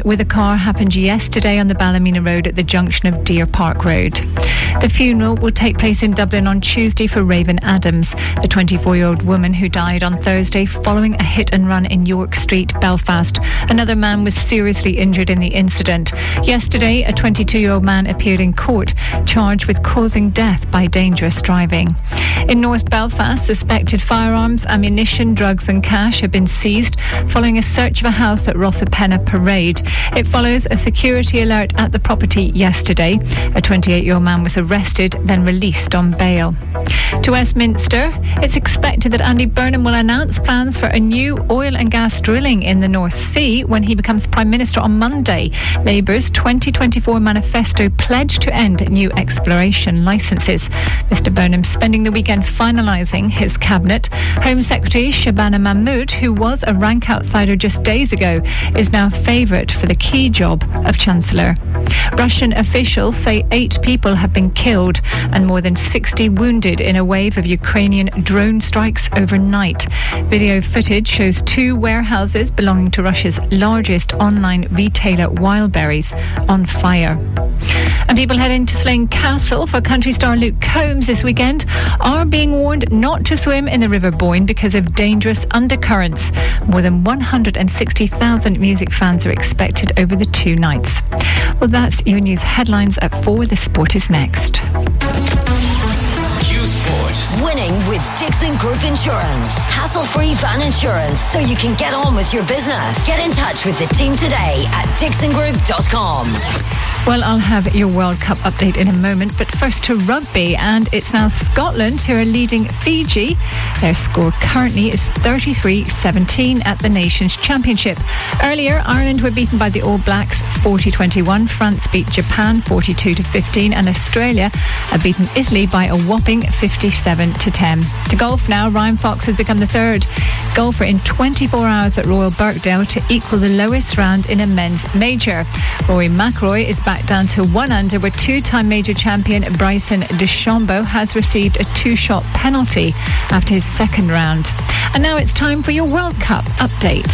with a car happened yesterday on the Ballymena Road at the junction of Deer Park Road. The funeral will take place in Dublin on Tuesday for Raven Adams, the 24-year-old woman who died on Thursday following a hit and run in York Street, Belfast. Another man was seriously injured in the incident. Yesterday, a 22-year-old man appeared in court, charged with causing death by dangerous driving. In North Belfast, suspected firearms, ammunition, drugs and cash have been seized following a search of a house at Rossapenna Parade. It follows a security alert at the property yesterday. A 28-year-old man was arrested, then released on bail. To Westminster, it's expected that Andy Burnham will announce plans for a new oil and gas drilling in the North Sea when he becomes Prime Minister on Monday. Labour's 2024 manifesto pledged to end new exploration licences. Mr Burnham spending the weekend finalising his cabinet. Home Secretary Shabana Mahmood, who was a rank outsider just days ago, is now favourite for the key job of Chancellor. Russian officials say 8 people have been killed and more than 60 wounded in a wave of Ukrainian drone strikes overnight. Video footage shows 2 warehouses belonging to Russia's largest online retailer, Wildberries, on fire. And people heading to Slane Castle for country star Luke Combs this weekend are being warned not to swim in the River Boyne because of dangerous undercurrents. More than 160,000 music fans are expected over the 2 nights. Well, that's your news headlines at 4. The sport is next. Winning with Dixon Group Insurance. Hassle-free van insurance so you can get on with your business. Get in touch with the team today at dixongroup.com. Well, I'll have your World Cup update in a moment, but first to rugby, and it's now Scotland who are leading Fiji. Their score currently is 33-17 at the Nations Championship. Earlier, Ireland were beaten by the All Blacks 40-21, France beat Japan 42-15, and Australia have beaten Italy by a whopping 57-10. To golf now, Ryan Fox has become the 3rd golfer in 24 hours at Royal Birkdale to equal the lowest round in a men's major. Rory McIlroy is back down to 1 under, where 2-time major champion Bryson DeChambeau has received a 2-shot penalty after his 2nd round. And now it's time for your World Cup update.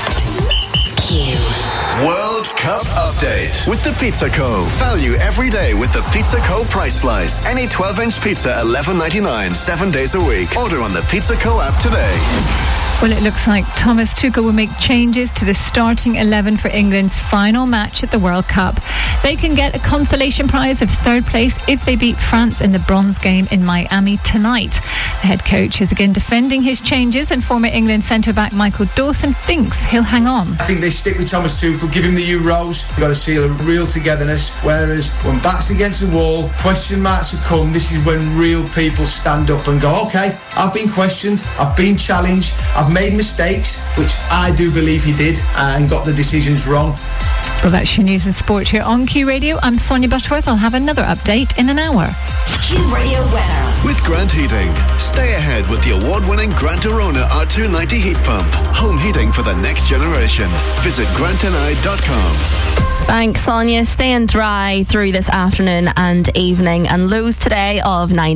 World Cup update with the Pizza Co. Value every day with the Pizza Co. price slice. Any 12-inch pizza $11.99, 7 days a week. Order on the Pizza Co. app today. Well, it looks like Thomas Tuchel will make changes to the starting 11 for England's final match at the World Cup. They can get a consolation prize of 3rd place if they beat France in the bronze game in Miami tonight. The head coach is again defending his changes, and former England centre-back Michael Dawson thinks he'll hang on. I think they stick with Thomas Tuchel, give him the Euros. You've got to see a real togetherness, whereas when backs against the wall, question marks have come, this is when real people stand up and go, OK, I've been questioned, I've been challenged, I've made mistakes, which I do believe he did, and got the decisions wrong. Well, that's your news and sport here on Q Radio. I'm Sonia Butterworth. I'll have another update in an hour. Q Radio weather. With Grant Heating. Stay ahead with the award-winning Grant Arona R290 heat pump. Home heating for the next generation. Visit grantni.com. Thanks, Sonia. Staying dry through this afternoon and evening, and lows today of 9.